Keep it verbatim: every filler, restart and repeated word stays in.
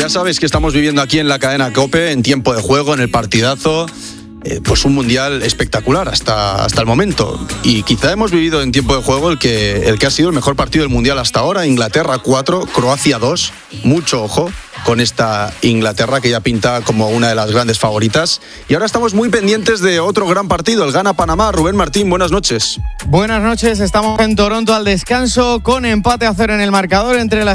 sabes que estamos viviendo aquí en la cadena COPE, en tiempo de juego, en el partidazo. Eh, pues un mundial espectacular hasta, hasta el momento, y quizá hemos vivido en tiempo de juego el que, el que ha sido el mejor partido del mundial hasta ahora. Inglaterra cuatro, Croacia dos. Mucho ojo con esta Inglaterra, que ya pinta como una de las grandes favoritas, y ahora estamos muy pendientes de otro gran partido, el Ghana-Panamá. Rubén Martín, buenas noches. Buenas noches, estamos en Toronto al descanso con empate a cero en el marcador entre las